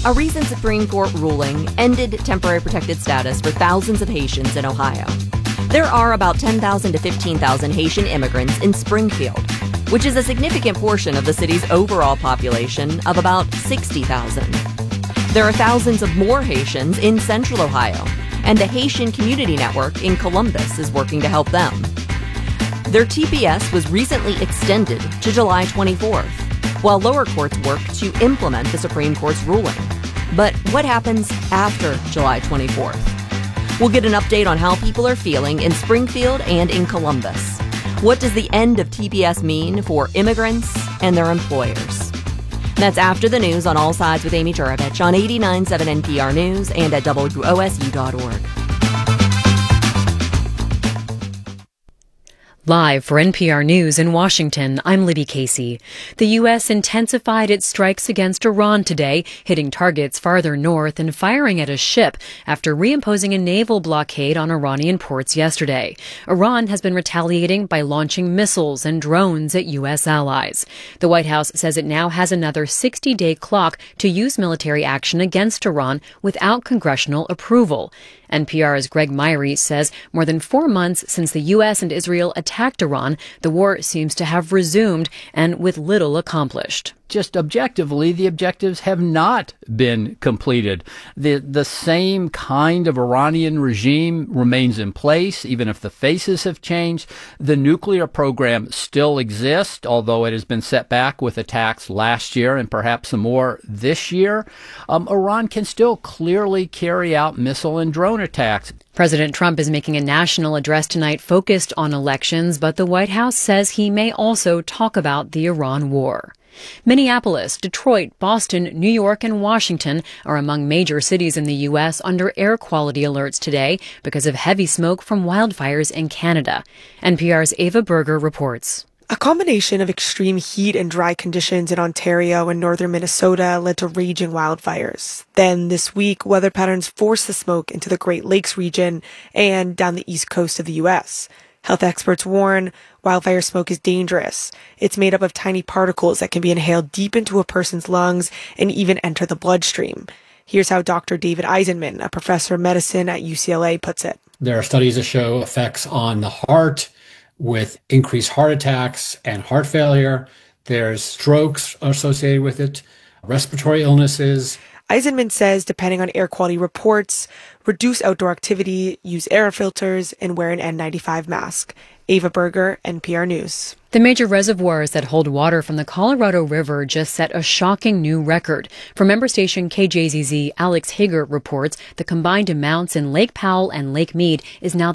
A recent Supreme Court ruling ended temporary protected status for thousands of Haitians in Ohio. There are about 10,000 to 15,000 Haitian immigrants in Springfield, which is a significant portion of the city's overall population of about 60,000. There are thousands of more Haitians in Central Ohio, and the Haitian Community Network in Columbus is working to help them. Their TPS was recently extended to July 24th, while lower courts work to implement the Supreme Court's ruling. But what happens after July 24th? We'll get an update on how people are feeling in Springfield and in Columbus. What does the end of TPS mean for immigrants and their employers? That's after the news on All Sides with Amy Juravich on 89.7 NPR News and at WOSU.org. Live for NPR News in Washington, I'm Libby Casey. The U.S. intensified its strikes against Iran today, hitting targets farther north and firing at a ship after reimposing a naval blockade on Iranian ports yesterday. Iran has been retaliating by launching missiles and drones at U.S. allies. The White House says it now has another 60-day clock to use military action against Iran without congressional approval. NPR's Greg Myrie says more than 4 months since the U.S. and Israel attacked Iran, the war seems to have resumed and with little accomplished. Just objectively, the objectives have not been completed. The same kind of Iranian regime remains in place, even if the faces have changed. The nuclear program still exists, although it has been set back with attacks last year and perhaps some more this year. Iran can still clearly carry out missile and drone attacks. President Trump is making a national address tonight focused on elections, but the White House says he may also talk about the Iran war. Minneapolis, Detroit, Boston, New York, and Washington are among major cities in the U.S. under air quality alerts today because of heavy smoke from wildfires in Canada. NPR's Ava Berger reports. A combination of extreme heat and dry conditions in Ontario and northern Minnesota led to raging wildfires. Then this week, weather patterns forced the smoke into the Great Lakes region and down the east coast of the U.S. Health experts warn wildfire smoke is dangerous. It's made up of tiny particles that can be inhaled deep into a person's lungs and even enter the bloodstream. Here's how Dr. David Eisenman, a professor of medicine at UCLA, puts it. There are studies that show effects on the heart with increased heart attacks and heart failure. There's strokes associated with it, respiratory illnesses. Eisenman says, depending on air quality reports, reduce outdoor activity, use air filters, and wear an N95 mask. Ava Berger, NPR News. The major reservoirs that hold water from the Colorado River just set a shocking new record. From member station KJZZ, Alex Hager reports the combined amounts in Lake Powell and Lake Mead is now